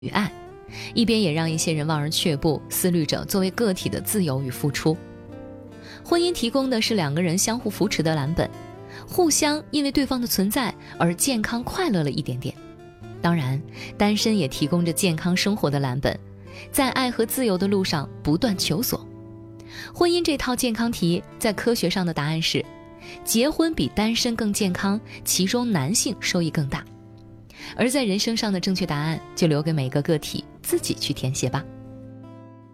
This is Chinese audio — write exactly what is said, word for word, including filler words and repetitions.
与爱，一边也让一些人望而却步，思虑着作为个体的自由与付出。婚姻提供的是两个人相互扶持的蓝本，互相因为对方的存在而健康快乐了一点点。当然，单身也提供着健康生活的蓝本，在爱和自由的路上不断求索。婚姻这套健康题，在科学上的答案是，结婚比单身更健康，其中男性收益更大。而在人生上的正确答案，就留给每个个体自己去填写吧。